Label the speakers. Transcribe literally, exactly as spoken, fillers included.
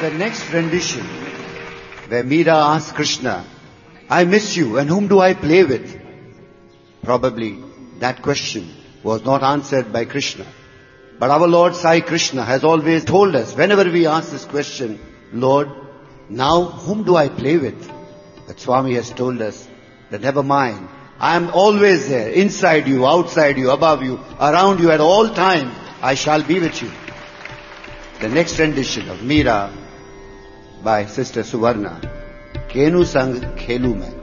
Speaker 1: the next rendition, where Meera asks Krishna, I miss you and whom do I play with? Probably that question was not answered by Krishna. But our Lord Sai Krishna has always told us, whenever we ask this question, Lord, now whom do I play with? But Swami has told us that never mind. I am always there, inside you, outside you, above you, around you at all times. I shall be with you. The next rendition of Meera by Sister Suvarna, Kenu Sang Khelu Main.